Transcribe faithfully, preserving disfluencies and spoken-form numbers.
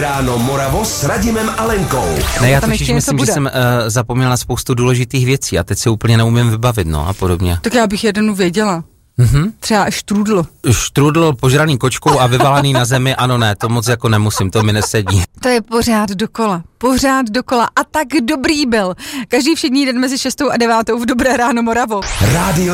Ráno Moravo s Radimem a Lenkou. Ne, já totiž myslím, že jsem uh, zapomněl na spoustu důležitých věcí a teď se úplně neumím vybavit, no a podobně. Tak já bych jednu věděla. Mhm. Třeba štrůdl. Štrůdl požraný kočkou a vyvalený na zemi, ano ne, to moc jako nemusím, to mi nesedí. To je pořád dokola, pořád dokola a tak dobrý byl. Každý všední den mezi šestou a devátou v Dobré ráno Moravo. Rádio